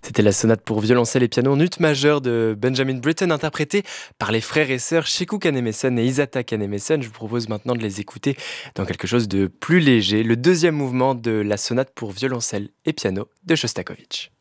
C'était la sonate pour violoncelle et piano en ut majeur de Benjamin Britten, interprétée par les frères et sœurs Sheku Kanemesen et Isata Kanemesen. Je vous propose maintenant de les écouter dans quelque chose de plus léger, le deuxième mouvement de la sonate pour violoncelle et piano de Shostakovich.